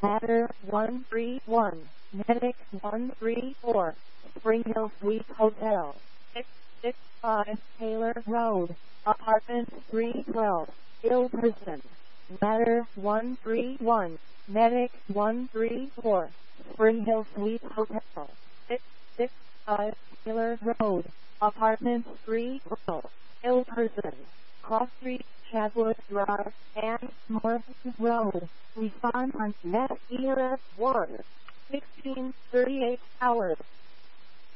Ladder 131, Medic 134, Spring Hill Suite Hotel, 665 Taylor Road, Apartment 312, Ilderson. Ladder 131, Medic 134, Spring Hill Suite Hotel, 665 Taylor Road, Apartment 312, Ilderson. Cross Street, Chadwood Drive, and Morrison Road. Respond on Net ERS 1, 1638 hours.